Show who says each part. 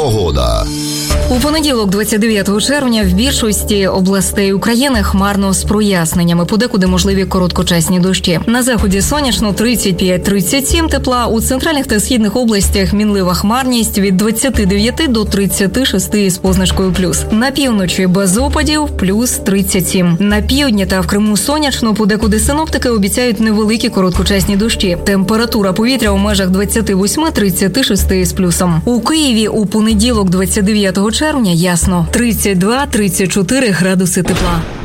Speaker 1: Погода.
Speaker 2: У понеділок, 29 червня, в більшості областей України хмарно з проясненнями, подекуди можливі короткочасні дощі. На заході сонячно 35-37 тепла, у центральних та східних областях мінлива хмарність від 29 до 36 із позначкою плюс. На півночі без опадів плюс 37. На півдні та в Криму сонячно, подекуди синоптики обіцяють невеликі короткочасні дощі. Температура повітря у межах 28-36 із плюсом. У Києві у понеділок, 29 червня, ясно, 32-34 градуси тепла.